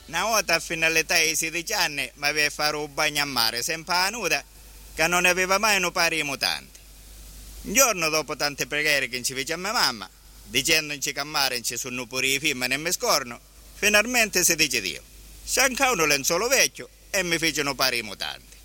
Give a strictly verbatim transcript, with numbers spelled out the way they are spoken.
Una volta fino all'età di sedici anni mi aveva fatto un bagno a mare, sempre a nuda, che non aveva mai un pari di mutanti. Un giorno, dopo tante preghiere che ci fece a mia mamma, dicendoci che a mare ci sono pure i film e non mi scorno, finalmente si dice Dio. Sciancai un lenzuolo vecchio e mi fece un pari di mutanti.